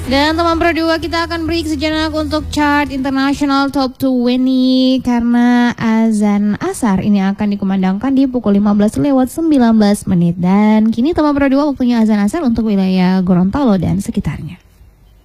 Dan teman Pro 2 kita akan break sejenak untuk chart international top 20 karena azan asar ini akan dikumandangkan di pukul 15 lewat 19 menit. Dan kini teman Pro 2 waktunya azan asar untuk wilayah Gorontalo dan sekitarnya.